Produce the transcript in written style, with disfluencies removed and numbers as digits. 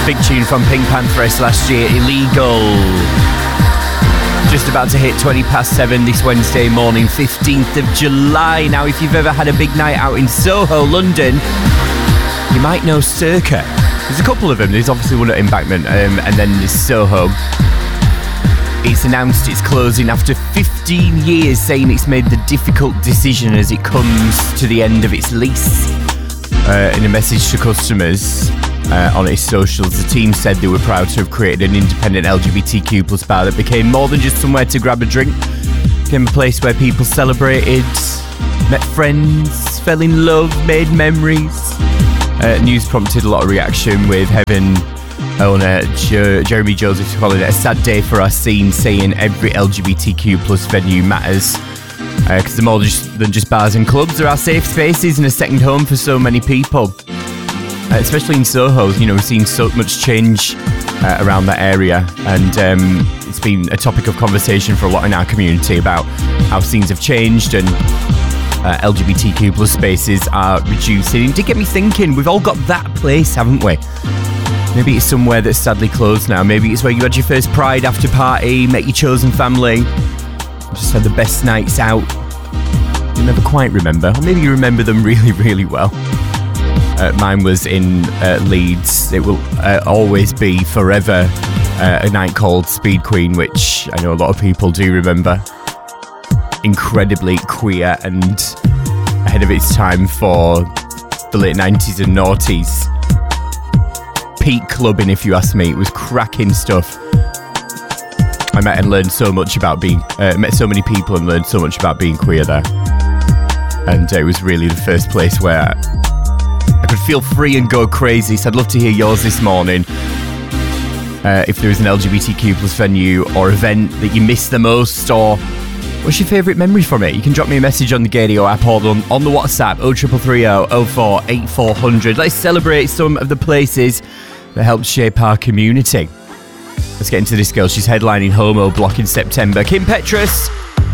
big tune from Pink Pantheress last year, Illegal. Just about to hit 7:20 this Wednesday morning, 15th of July. Now, if you've ever had a big night out in Soho, London, you might know Circa. There's a couple of them. There's obviously one at Embankment, and then there's Soho. It's announced it's closing after 15 years, saying it's made the difficult decision as it comes to the end of its lease. In a message to customers on its socials, the team said they were proud to have created an independent LGBTQ plus bar that became more than just somewhere to grab a drink. It became a place where people celebrated, met friends, fell in love, made memories. News prompted a lot of reaction, with Heaven owner Jeremy Joseph calling it a sad day for our scene, saying every LGBTQ plus venue matters, because they're more than just bars and clubs. There are safe spaces and a second home for so many people, especially in Soho. You know, we've seen so much change around that area, and it's been a topic of conversation for a lot in our community about how things have changed, and LGBTQ plus spaces are reducing. It did get me thinking, we've all got that place, haven't we? Maybe it's somewhere that's sadly closed now. Maybe it's where you had your first Pride after party, met your chosen family, just had the best nights out. You never quite remember, or maybe you remember them really, really well. Mine was in Leeds. It will always be forever a night called Speed Queen, which I know a lot of people do remember. Incredibly queer and ahead of its time for the late 90s and noughties. Peak clubbing, if you ask me. It was cracking stuff. I met and learned so much about met so many people and learned so much about being queer there. And it was really the first place where I could feel free and go crazy. So I'd love to hear yours this morning. If there is an LGBTQ plus venue or event that you miss the most, or what's your favourite memory from it? You can drop me a message on the Gadio app or on the WhatsApp 03330 04 8400. Let's celebrate some of the places that helped shape our community. Let's get into this girl. She's headlining Homo Block in September. Kim Petras